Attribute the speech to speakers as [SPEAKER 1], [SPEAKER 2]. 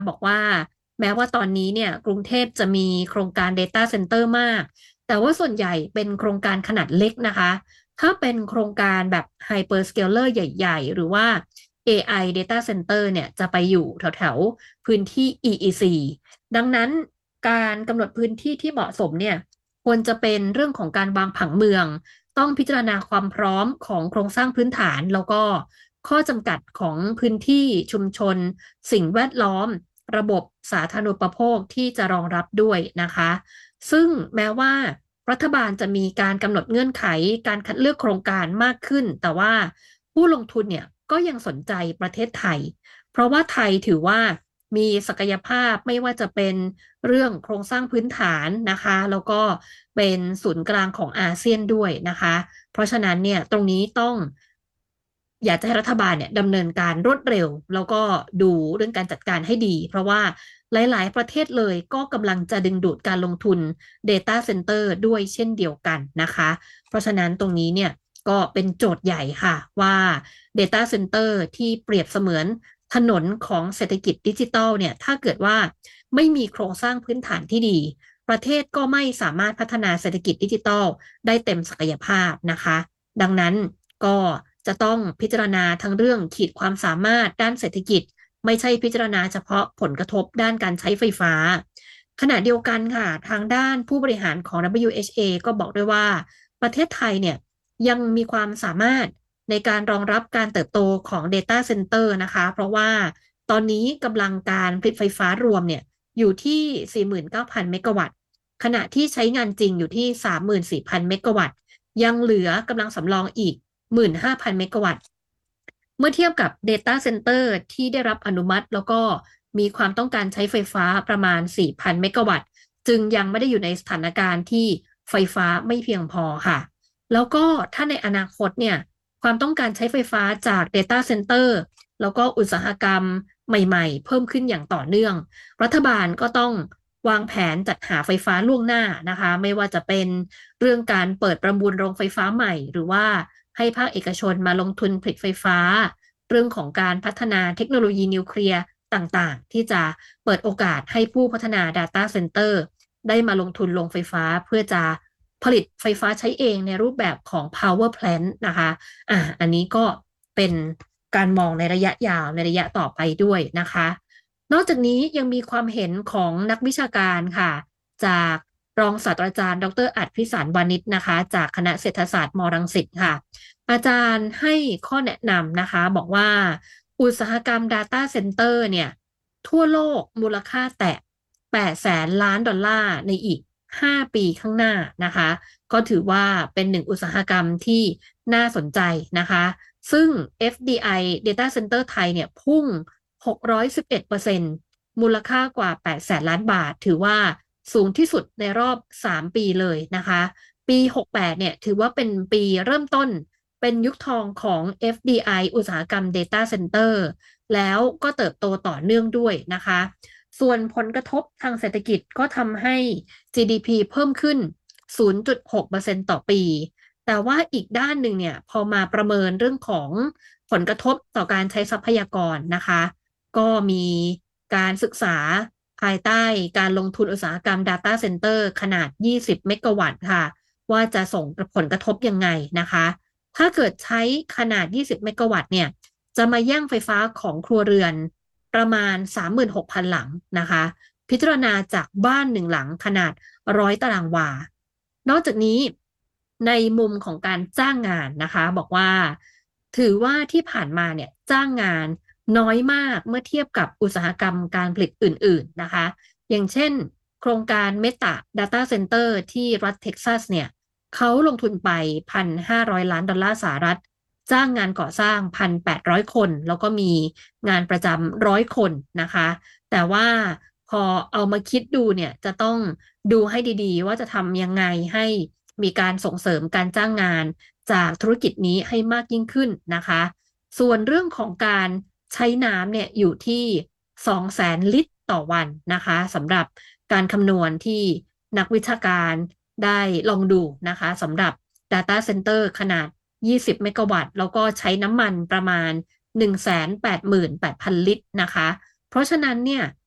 [SPEAKER 1] บอกว่าแม้ว่าตอนนี้เนี่ยกรุงเทพจะมีโครงการ Data Center มากแต่ว่าส่วนใหญ่เป็นโครงการขนาดเล็กนะคะถ้าเป็นโครงการแบบ Hyperscaler ใหญ่ๆหรือว่า AI Data Center เนี่ยจะไปอยู่แถวๆพื้นที่ EEC ดังนั้นการกำหนดพื้นที่ที่เหมาะสมเนี่ยควรจะเป็นเรื่องของการวางผังเมืองต้องพิจารณาความพร้อมของโครงสร้างพื้นฐานแล้วก็ข้อจำกัดของพื้นที่ชุมชนสิ่งแวดล้อมระบบสาธารณูปโภคที่จะรองรับด้วยนะคะซึ่งแม้ว่ารัฐบาลจะมีการกำหนดเงื่อนไขการคัดเลือกโครงการมากขึ้นแต่ว่าผู้ลงทุนเนี่ยก็ยังสนใจประเทศไทย เพราะว่าไทยถือว่ามีศักยภาพไม่ว่าจะเป็นเรื่องโครงสร้างพื้นฐานนะคะแล้วก็เป็นศูนย์กลางของอาเซียนด้วยนะคะเพราะฉะนั้นเนี่ยตรงนี้ต้องอยากจะให้รัฐบาลเนี่ยดำเนินการรวดเร็วแล้วก็ดูเรื่องการจัดการให้ดีเพราะว่าหลายๆประเทศเลยก็กำลังจะดึงดูดการลงทุน Data Center ด้วยเช่นเดียวกันนะคะเพราะฉะนั้นตรงนี้เนี่ยก็เป็นโจทย์ใหญ่ค่ะว่า Data Center ที่เปรียบเสมือน ถนนของเศรษฐกิจดิจิทัลเนี่ยถ้าเกิดว่าไม่มีโครงสร้างพื้นฐานที่ดีประเทศก็ไม่สามารถพัฒนาเศรษฐกิจดิจิทัลได้เต็มศักยภาพนะคะดังนั้นก็จะต้องพิจารณาทั้งเรื่องขีดความสามารถด้านเศรษฐกิจไม่ใช่พิจารณาเฉพาะผลกระทบด้านการใช้ไฟฟ้าขณะเดียวกันค่ะทางด้านผู้บริหารของ WHA ก็บอกด้วยว่าประเทศไทยเนี่ยยังมีความสามารถ ในการรองรับการเติบโตของ Data Center นะคะเพราะว่าตอนนี้กำลังการผลิตไฟฟ้ารวมเนี่ยอยู่ที่ 49,000 เมกะวัตต์ขณะที่ใช้งานจริงอยู่ที่ 34,000 เมกะวัตต์ยังเหลือกำลังสำรองอีก 15,000 เมกะวัตต์เมื่อเทียบกับ Data Center ที่ได้รับอนุมัติแล้วก็มีความต้องการใช้ไฟฟ้าประมาณ 4,000 เมกะวัตต์จึงยังไม่ได้อยู่ในสถานการณ์ที่ไฟฟ้าไม่เพียงพอค่ะแล้วก็ถ้าในอนาคตเนี่ย ความต้องการใช้ไฟฟ้าจาก Data Center แล้วก็อุตสาหกรรมใหม่ๆเพิ่มขึ้นอย่างต่อเนื่องรัฐบาลก็ต้องวางแผนจัดหาไฟฟ้าล่วงหน้านะคะไม่ว่าจะเป็นเรื่องการเปิดประมูลโรงไฟฟ้าใหม่หรือว่าให้ภาคเอกชนมาลงทุนผลิตไฟฟ้าเรื่องของการพัฒนาเทคโนโลยีนิวเคลียร์ต่างๆที่จะเปิดโอกาสให้ผู้พัฒนา Data Center ได้มาลงทุนลงไฟฟ้าเพื่อจะผลิตไฟฟ้าใช้เองในรูปแบบของ power plant นะคะอันนี้ก็เป็นการมองในระยะยาวในระยะต่อไปด้วยนะคะนอกจากนี้ยังมีความเห็นของนักวิชาการค่ะจากรองศาสตราจารย์ดรอัจพิสารวานิชนะคะจากคณะเศรษฐศาสตร์มรังสิตค่ะอาจารย์ให้ข้อแนะนำนะคะบอกว่าอุตสาหกรรม Data Center เนี่ยทั่วโลกมูลค่าแตะ800,000,000,000 ดอลลาร์ในอีก5 ปีข้างหน้านะคะก็ถือว่าเป็นหนึ่งอุตสาหกรรมที่น่าสนใจนะคะซึ่ง FDI Data Center ไทยเนี่ยพุ่ง611%มูลค่ากว่า800,000,000,000 บาทถือว่าสูงที่สุดในรอบ3 ปีเลยนะคะปี68เนี่ยถือว่าเป็นปีเริ่มต้นเป็นยุคทองของ FDI อุตสาหกรรม Data Center แล้วก็เติบโตต่อเนื่องด้วยนะคะส่วนผลกระทบทางเศรษฐกิจก็ทำให้ GDP เพิ่มขึ้น 0.6% ต่อปี แต่ว่าอีกด้านหนึ่งเนี่ยพอมาประเมินเรื่องของผลกระทบต่อการใช้ทรัพยากรนะคะก็มีการศึกษาภายใต้การลงทุนอุตสาหกรรม Data Center ขนาด 20 เมกะวัตต์ค่ะว่าจะส่งผลกระทบยังไงนะคะถ้าเกิดใช้ขนาด 20 เมกะวัตต์เนี่ยจะมาแย่งไฟฟ้าของครัวเรือนประมาณ 36,000 หลังนะคะพิจารณาจากบ้านหนึ่งหลังขนาด100 ตารางวานอกจากนี้ในมุมของการจ้างงานนะคะบอกว่าถือว่าที่ผ่านมาเนี่ยจ้างงานน้อยมากเมื่อเทียบกับอุตสาหกรรมการผลิตอื่นๆนะคะอย่างเช่นโครงการ Meta Data Center ที่รัฐเท็กซัสเนี่ยเขาลงทุนไป1,500 ล้านดอลลาร์สหรัฐจ้างงานก่อสร้าง1,800 คนแล้วก็มีงานประจำ100 คนนะคะแต่ว่าพอเอามาคิดดูเนี่ยจะต้องดูให้ดีๆว่าจะทำยังไงให้มีการส่งเสริมการจ้างงานจากธุรกิจนี้ให้มากยิ่งขึ้นนะคะส่วนเรื่องของการใช้น้ำเนี่ยอยู่ที่200,000 ลิตรต่อวันนะคะสำหรับการคำนวณที่นักวิชาการได้ลองดูนะคะสำหรับ Data Center ขนาด20 เมกะวัตต์แล้วก็ใช้น้ำมันประมาณ188,000 ลิตรนะคะเพราะฉะนั้นเนี่ย